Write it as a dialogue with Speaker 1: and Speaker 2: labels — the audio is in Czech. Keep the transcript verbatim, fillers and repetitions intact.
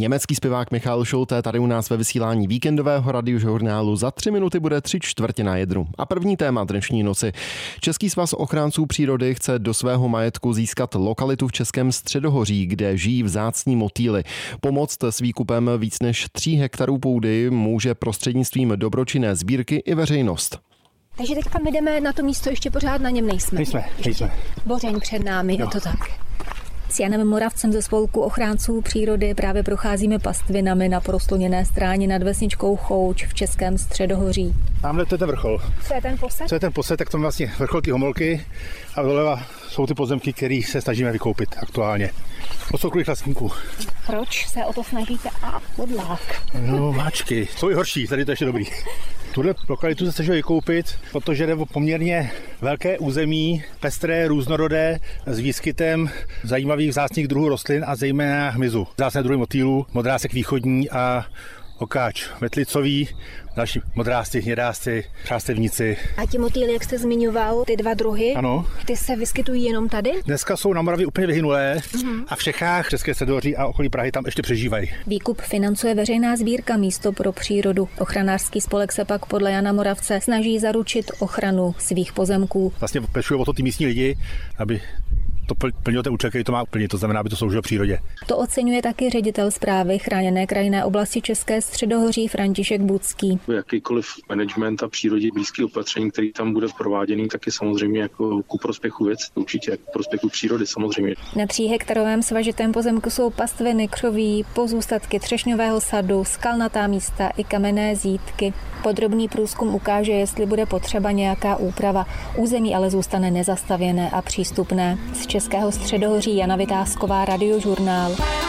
Speaker 1: Německý zpěvák Michael Schulte tady u nás ve vysílání víkendového radiožurnálu. Za tři minuty bude tři čtvrtě na jednu. A první téma dnešní noci. Český svaz ochránců přírody chce do svého majetku získat lokalitu v Českém středohoří, kde žijí vzácní motýly. Pomoct s výkupem víc než tří hektarů půdy může prostřednictvím dobročinné sbírky i veřejnost.
Speaker 2: Takže teďka my jdeme na to místo, ještě pořád na něm nejsme.
Speaker 3: Nejsme, nejsme.
Speaker 2: Bořeň před námi,
Speaker 3: jo.
Speaker 2: Je to tak.
Speaker 4: S Janem Moravcem ze spolku ochránců přírody právě procházíme pastvinami na porostluněné stráni nad vesničkou Chouč v Českém středohoří.
Speaker 3: Tamhle to je ten vrchol.
Speaker 2: Co je ten posed?
Speaker 3: Co je ten posed, tak to vlastně vrcholky Homolky a doleva jsou ty pozemky, které se snažíme vykoupit aktuálně. Od soukromých vlastníků.
Speaker 2: Proč se o to snažíte? A podlák.
Speaker 3: No, máčky. Jsou i horší, tady to ještě dobrý. Tuhle lokalitu se snažíme vykoupit, protože jde o poměrně velké území, pestré, různorodé, s výskytem zajímavých vzácných druhů rostlin a zejména hmyzu. Vzácné druhy motýlů, modrásek východní a okáč metlicový, další modrásci, hnědásci, přástevníci.
Speaker 2: A ti motýly, jak jste zmiňoval, ty dva druhy,
Speaker 3: ano.
Speaker 2: Ty se vyskytují jenom tady?
Speaker 3: Dneska jsou na Moravě úplně vyhynulé uh-huh. a v Čechách, České středohoří a okolí Prahy tam ještě přežívají.
Speaker 4: Výkup financuje veřejná sbírka Místo pro přírodu. Ochranářský spolek se pak podle Jana Moravce snaží zaručit ochranu svých pozemků.
Speaker 3: Vlastně pečují o to ty místní lidi, aby to plnilo ten účel, který to má plnit, to znamená, aby to sloužilo přírodě.
Speaker 4: To oceňuje taky ředitel správy chráněné krajinné oblasti České středohoří František Bucký.
Speaker 5: Jakýkoliv management a přírodě blízký opatření, který tam bude prováděný, tak je samozřejmě jako ku prospěchu věc, určitě ku prospěchu přírody samozřejmě.
Speaker 4: Na tříhektarovém svažitém pozemku jsou pastviny, křoví, pozůstatky třešňového sadu, skalnatá místa i kamenné zítky. Podrobný průzkum ukáže, jestli bude potřeba nějaká úprava. Území ale zůstane nezastavěné a přístupné. Z Českého středohoří Jana Vytázková, Radiožurnál.